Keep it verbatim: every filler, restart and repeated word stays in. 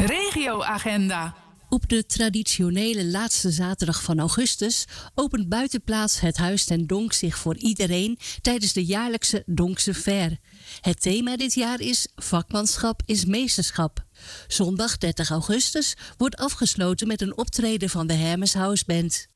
Regioagenda. Op de traditionele laatste zaterdag van augustus opent buitenplaats het Huis ten Donk zich voor iedereen tijdens de jaarlijkse Donkse Fair. Het thema dit jaar is Vakmanschap is meesterschap. Zondag dertig augustus wordt afgesloten met een optreden van de Hermes House Band.